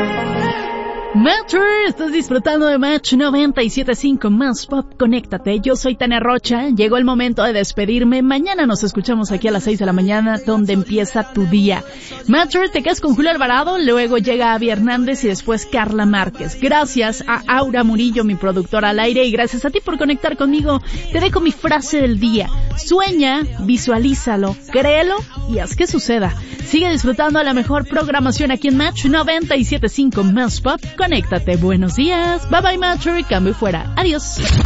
Matcher, estás disfrutando de Match 97.5 Más Pop, conéctate. Yo soy Tania Rocha, llegó el momento de despedirme. Mañana nos escuchamos aquí a las 6 de la mañana, donde empieza tu día. Matcher, te quedas con Julio Alvarado, luego llega Avi Hernández y después Carla Márquez. Gracias a Aura Murillo, mi productora al aire, y gracias a ti por conectar conmigo. Te dejo mi frase del día: sueña, visualízalo, créelo y haz que suceda. Sigue disfrutando de la mejor programación aquí en Match 97.5 Más Pop. Conéctate. Buenos días. Bye bye, Matcher. Cambio y fuera. Adiós.